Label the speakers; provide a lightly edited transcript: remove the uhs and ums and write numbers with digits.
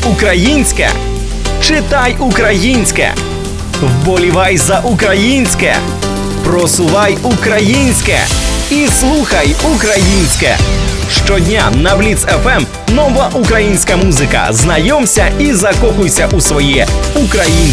Speaker 1: українське, читай українське, вболівай за українське, просувай українське і слухай українське. Щодня на Blitz FM нова українська музика. Знайомся і закохуйся у своє українське.